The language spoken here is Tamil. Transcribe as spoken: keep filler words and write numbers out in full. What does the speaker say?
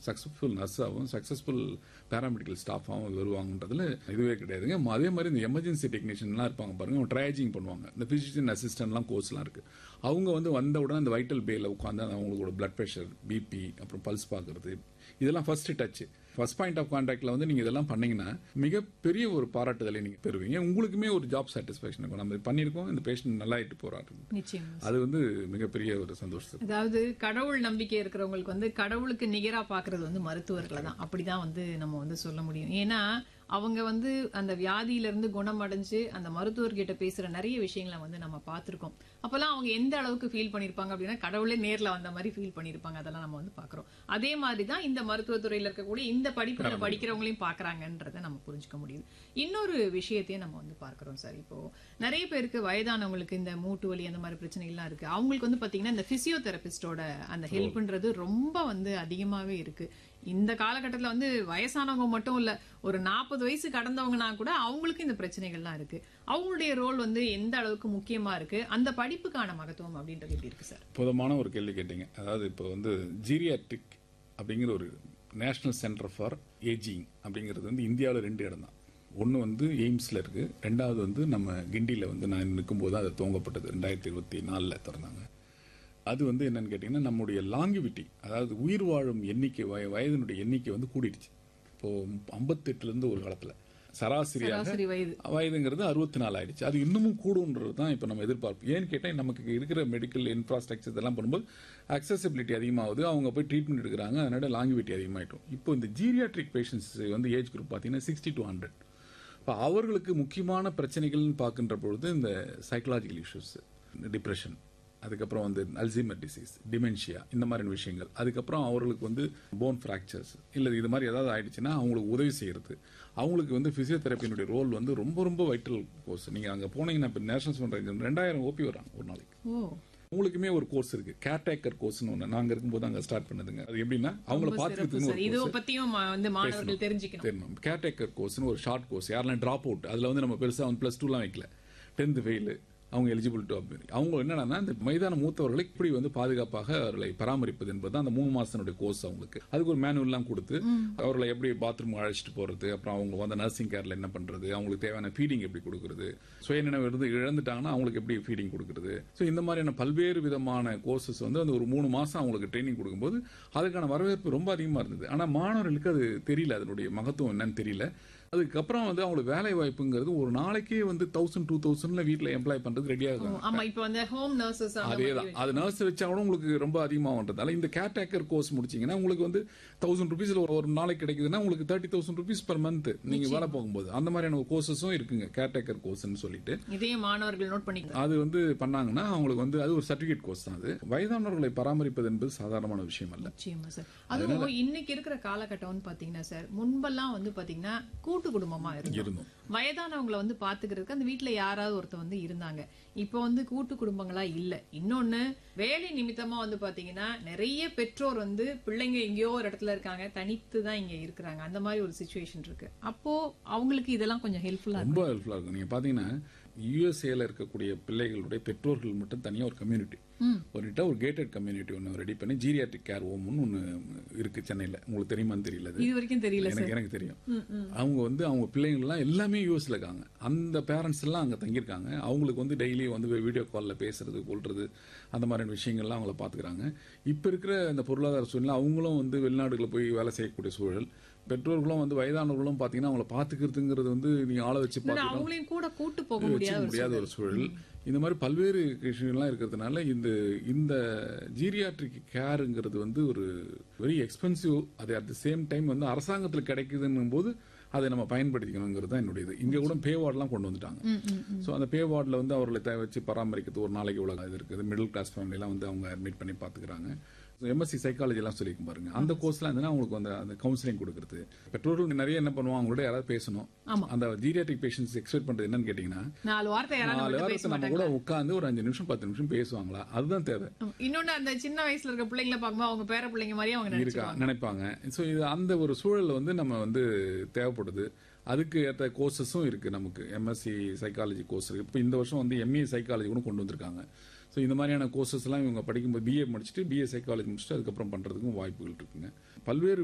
சக்ஸஸ்ஃபுல் நர்ஸாகவும் சக்ஸஸ்ஃபுல் பேராமெடிக்கல் ஸ்டாஃபாகவும் வருவாங்கன்றதுல இதுவே கிடையாதுங்க. அதே மாதிரி இந்த எமர்ஜென்சி டெக்னீஷியன்லாம் இருப்பாங்க பாருங்க, ட்ரையாஜிங் பண்ணுவாங்க. இந்த பிசிஷியன் அசிஸ்டன்ட்லாம் கோர்ஸ்லாம் இருக்கு. அவங்க வந்து வந்த உடனே அந்த வைட்டல் பேல உட்காந்து அவங்களோட பிளட் ப்ரெஷர், பிபி, அப்புறம் பல்ஸ் பார்க்கறது, இதெல்லாம் first touch. First point of கான்டாக்ட்ல வந்து நீங்க இதெல்லாம் பண்ணீங்கன்னா மிகப்பெரிய ஒரு பாராட்டுதலை நீங்க பெறுவீங்க. உங்களுக்குமே ஒரு ஜாப் சாட்டிஸ்பாக்சன் இருக்கும். நம்ம பண்ணிருக்கோம், இந்த பேஷண்ட் நல்லா ஆயிட்டு போறாரு, அது வந்து மிகப்பெரிய ஒரு சந்தோஷம். அதாவது கடவுள் நம்பிக்கை இருக்கிறவங்களுக்கு வந்து கடவுளுக்கு நிகரா பாக்குறது வந்து மருத்துவர்களை தான். அப்படிதான் வந்து நம்ம வந்து சொல்ல முடியும். ஏன்னா அவங்க வந்து அந்த வியாதியில இருந்து குணமடைஞ்சு அந்த மருத்துவர்கிட்ட பேசுற நிறைய விஷயங்களை வந்து நம்ம பார்த்திருக்கோம். அப்பெல்லாம் அவங்க எந்த அளவுக்கு ஃபீல் பண்ணிருப்பாங்க அப்படின்னா கடவுளே நேர்ல வந்த மாதிரி ஃபீல் பண்ணிருப்பாங்க. அதெல்லாம் நம்ம வந்து பாக்குறோம். அதே மாதிரிதான் இந்த மருத்துவத்துறையில இருக்கக்கூடிய இந்த படிப்புகளை படிக்கிறவங்களையும் பாக்குறாங்கன்றத நம்ம புரிஞ்சுக்க முடியுது. இன்னொரு விஷயத்தையும் நம்ம வந்து பார்க்கிறோம் சார். இப்போ நிறைய பேருக்கு வயதானவங்களுக்கு இந்த மூட்டு வலி அந்த மாதிரி பிரச்சனைகள்லாம் இருக்கு. அவங்களுக்கு வந்து பாத்தீங்கன்னா இந்த பிசியோதெரபிஸ்டோட அந்த ஹெல்ப்ன்றது ரொம்ப வந்து அதிகமாவே இருக்கு. இந்த காலகட்டத்தில் வந்து வயசானவங்க மட்டும் இல்ல, ஒரு நாற்பது வயசு கடந்தவங்கன்னா கூட அவங்களுக்கு இந்த பிரச்சனைகள்லாம் இருக்கு. அவங்களுடைய ரோல் வந்து எந்த அளவுக்கு முக்கியமா இருக்கு, அந்த படிப்புக்கான மகத்துவம் அப்படின்றது எப்படி இருக்கு சார்? பொதுவான ஒரு கேள்வி கேட்டீங்க. அதாவது இப்போ வந்து ஜீரியாட்ரிக் அப்படிங்கிற ஒரு நேஷனல் சென்டர் ஃபார் ஏஜிங் அப்படிங்கிறது வந்து இந்தியாவில் ரெண்டு இடம் தான். ஒன்று வந்து எய்ம்ஸ்ல இருக்கு, ரெண்டாவது வந்து நம்ம கிண்டியில் வந்து நான் நிற்கும்போது அது துவங்கப்பட்டது ரெண்டாயிரத்தி இருபத்தி நாலில் திறந்தாங்க. அது வந்து என்னன்னு கேட்டீங்கன்னா நம்முடைய லாங்கிவிட்டி, அதாவது உயிர் வாழும் எண்ணிக்கை, வயதினுடைய எண்ணிக்கை வந்து கூடிடுச்சு. இப்போ ஐம்பத்தெட்டுல இருந்து ஒரு காலத்துல சராசரியாக வயதுங்கிறது அறுபத்தி நாலு ஆயிடுச்சு. அது இன்னமும் கூடுன்றது தான் இப்போ நம்ம எதிர்பார்ப்பு. ஏன்னு கேட்டால் நமக்கு இருக்கிற மெடிக்கல் இன்ஃப்ராஸ்ட்ரக்சர் இதெல்லாம் பண்ணும்போது அக்சசிபிலிட்டி அதிகமாகுது, அவங்க போய் ட்ரீட்மெண்ட் எடுக்கிறாங்க, அதனால லாங்கிவிட்டி அதிகமாயிட்டோம். இப்போ இந்த ஜீரியாட்ரிக் பேஷன்ஸ் வந்து ஏஜ் குரூப் பார்த்தீங்கன்னா சிக்ஸ்டி டு ஹண்ட்ரட். இப்போ அவர்களுக்கு முக்கியமான பிரச்சனைகள்னு பார்க்கின்ற பொழுது இந்த சைக்கலாஜிக்கல் இஷ்யூஸ், டிப்ரெஷன், அதுக்கப்புறம் வந்து அல்சைமர் டிசீஸ், டிமென்ஷியா, இந்த மாதிரி விஷயங்கள், அதுக்கப்புறம் அவர்களுக்கு வந்து போன் ஃப்ராக்சர்ஸ் இல்லை இது மாதிரி ஏதாவது ஆயிடுச்சுன்னா அவங்களுக்கு உதவி செய்யறது, அவங்களுக்கு வந்து பிசியோதெரப்பியினுடைய ரோல் வந்து ரொம்ப ரொம்ப வைட்டல் கோர்ஸ். நீங்க அங்கே போனீங்கன்னா இப்போ நேஷனல் சென்டர் ரெண்டாயிரம் ஓபி வராங்க ஒரு நாளைக்கு. உங்களுக்குமே ஒரு கோர்ஸ் இருக்கு, கேர்டேக்கர் கோர்ஸ்னு ஒன்று நாங்க இருக்கும்போது அங்கே ஸ்டார்ட் பண்ணதுங்க. அது எப்படின்னா அவங்கள பார்த்துக்கிறதுக்கு தெரிஞ்சுக்கணும். கேர்டேக்கர் கோர்ஸ்னு ஒரு ஷார்ட் கோர்ஸ். யாரெல்லாம் டிராப் அவுட், அதுல வந்து நம்ம பெருசா வந்து பிளஸ் டூலாம் வைக்கல, டென்த் ஃபெயில், அவங்க எலிஜிபிள் டு அப்படி அவங்க என்னன்னா இந்த மைதான மூத்தவர்களை இப்படி வந்து பாதுகாப்பாக அவர்களை பராமரிப்பது என்பது அந்த மூணு மாசத்தினுடைய கோர்ஸ். அவங்களுக்கு அதுக்கு ஒரு மேனுவல் எல்லாம் கொடுத்து அவர்களை எப்படி பாத்ரூம் அழைச்சிட்டு போறது, அப்புறம் அவங்க வந்து நர்சிங் கேர்ல என்ன பண்றது, அவங்களுக்கு தேவையான ஃபீடிங் எப்படி கொடுக்கறது, சுயநினைவு இருந்து இழந்துட்டாங்கன்னா அவங்களுக்கு எப்படி ஃபீடிங் கொடுக்கறது. ஸோ இந்த மாதிரியான பல்வேறு விதமான கோர்சஸ் வந்து அந்த ஒரு மூணு மாசம் அவங்களுக்கு ட்ரைனிங் கொடுக்கும்போது அதுக்கான வரவேற்பு ரொம்ப அதிகமா இருந்தது. ஆனா மாணவர்களுக்கு அது தெரியல, அதனுடைய மகத்துவம் என்னன்னு தெரியல. அதுக்கப்புறம் வந்து அவங்களுக்கு வேலை வாய்ப்புங்கிறது ஒரு நாளைக்கே வந்து தௌசண்ட் டூ தௌசண்ட்ல வீட்டுல எம்ப்ளாய் பண்றது ரெடியா இருக்கும். அதேதான், அது நர்ஸ் வச்சா கூட உங்களுக்கு ரொம்ப அதிகமாகன்றதால இந்த கேர்டேக்கர் கோர்ஸ் முடிச்சீங்கன்னா உங்களுக்கு வந்து தௌசண்ட் ருபீஸ்ல ஒரு நாளைக்கு கிடைக்குதுன்னா உங்களுக்கு thirty thousand rupees per month நீங்க வேலை போகும்போது அந்த மாதிரியான கோர்சஸும் இருக்குங்க, கேர்டேக்கர் கோர்ஸ்ன்னு சொல்லிட்டு. இதே மாணவர்கள் நோட் பண்ணி அது வந்து பண்ணாங்கன்னா அவங்களுக்கு வந்து அது ஒரு சர்டிபிகேட் கோர்ஸ் தான். அது வயதானவர்களை பராமரிப்பது என்பது சாதாரணமான விஷயம் அல்ல. அதுவும் இன்னைக்கு இருக்கிற காலகட்டம் பாத்தீங்கன்னா சார், முன்பெல்லாம் வந்து பாத்தீங்கன்னா கூட்டு குடும்பமா இருந்தோம், வயதானவங்களை வந்து பாத்துக்கிறதுக்கு அந்த வீட்டுல யாராவது ஒருத்தர் வந்து இருந்தாங்க. இப்ப வந்து கூட்டு குடும்பங்களா இல்ல. இன்னொன்னு வேலை நிமித்தமா வந்து பாத்தீங்கன்னா நிறைய பெற்றோர் வந்து பிள்ளைங்க எங்கேயோ ஒரு இடத்துல இருக்காங்க, தனித்து தான் இங்க இருக்கிறாங்க, அந்த மாதிரி ஒரு சிச்சுவேஷன் இருக்கு. அப்போ அவங்களுக்கு இதெல்லாம் கொஞ்சம் ஹெல்ப்ஃபுல்லா ரொம்ப ஹெல்ப்ஃபுல்லா இருக்கும். நீங்க பாத்தீங்கன்னா யூஎஸ்ஏல இருக்கக்கூடிய பிள்ளைகளுடைய பெற்றோர்கள் மட்டும் தனியா ஒரு கம்யூனிட்டி, ஒரு ஒரு கேட்டட் கம்யூனிட்டி ஒன்னு ரெடி பண்ணி ஜீரியாட்ரிக் கேர் ஹோம்னு ஒன்னு இருக்கு சென்னையில. உங்களுக்கு தெரியுமான்னு தெரியல, இது வரைக்கும் தெரியல. எனக்கு தெரியும். அவங்க வந்து அவங்க பிள்ளைங்க எல்லாம் எல்லாமே யூஎஸ்ல இருக்காங்க, அந்த பேரண்ட்ஸ் எல்லாம் அங்க தங்கியிருக்காங்க. அவங்களுக்கு வந்து டெய்லி வந்து வீடியோ கால்ல பேசுறது கொள்றது அந்த மாதிரி விஷயங்கள்லாம் அவங்கள பாத்துக்கிறாங்க. இப்ப இருக்கிற இந்த பொருளாதார சூழ்நிலை அவங்களும் வந்து வெளிநாடுகளை போய் வேலை செய்யக்கூடிய சூழல், பெற்றோர்களும் வந்து வயதானவர்களும் பாத்தீங்கன்னா அவங்கள பாத்துக்கிறதுங்கிறது வந்து நீங்க ஆளை வச்சு அவங்களையும் கூட கூட்டு போக முடியாத ஒரு சூழல். இந்த மாதிரி பல்வேறு விஷயங்கள்லாம் இருக்கிறதுனால இந்த இந்த ஜீரியாட்ரிக் கேருங்கிறது வந்து ஒரு வெரி எக்ஸ்பென்சிவ். அது அட் தி சேம் டைம் வந்து அரசாங்கத்தில் கிடைக்குதுன்னும் போது அதை நம்ம பயன்படுத்திக்கணுங்கிறது தான் என்னுடைய இது. இங்க கூட பே வார்டெல்லாம் கொண்டு வந்துட்டாங்க. ஸோ அந்த பே வார்டில் வந்து அவர்களை தேவை வச்சு பராமரிக்கிறது ஒரு நாளைக்கு இவ்வளவு இது இருக்குது. மிடில் கிளாஸ் ஃபேமிலியெல்லாம் வந்து அவங்க அட்மிட் பண்ணி பார்த்துக்கிறாங்க. எம்எஸ்சி சைக்காலஜி எல்லாம் சொல்லிக்கும் பாருங்க, அந்த கோர்ஸ்லாம் இருந்ததுன்னா அவங்களுக்கு வந்து அந்த கவுன்சிலிங் கொடுக்குறது. பெற்றோர்கள் நிறைய என்ன பண்ணுவாங்க, அவங்களோட யாராவது பேசணும். அந்த ஜீரியாட்ரிக் பேஷன்ஸ் எக்ஸ்பெக்ட் பண்றது என்னன்னு கேட்டீங்கன்னா நாலு வார்த்தை நம்ம கூட உட்காந்து ஒரு அஞ்சு நிமிஷம் பத்து நிமிஷம் பேசுவாங்களா, அதுதான் தேவை. இன்னொன்னு அந்த சின்ன வயசுல இருக்க பிள்ளைங்களை பார்க்கும்போது அவங்க பேர பிள்ளைங்க மாதிரி அவங்க இருக்கா நினைப்பாங்க. ஸோ இது அந்த ஒரு சூழல் வந்து நம்ம வந்து தேவைப்படுது. அதுக்கு ஏற்ற கோர்சஸும் இருக்கு நமக்கு. எம்எஸ்சி சைக்காலஜி கோர்ஸ் இருக்கு. இப்போ இந்த வருஷம் வந்து எம்ஏ சைக்காலஜி கூட கொண்டு வந்திருக்காங்க. ஸோ இந்த மாதிரியான கோர்சஸ் எல்லாம் இவங்க படிக்கும்போது பிஏ முடிச்சுட்டு பிஏ சைக்காலஜி முடிச்சுட்டு அதுக்கப்புறம் பண்றதுக்கும் வாய்ப்புகள் இருக்குங்க. பல்வேறு